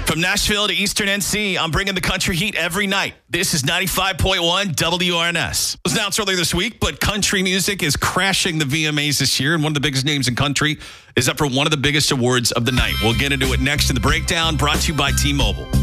From Nashville to Eastern NC, I'm bringing the country heat every night. This is 95.1 WRNS. It was announced earlier this week, but country music is crashing the VMAs this year, and one of the biggest names in country is up for one of the biggest awards of the night. We'll get into it next in the breakdown, brought to you by T-Mobile.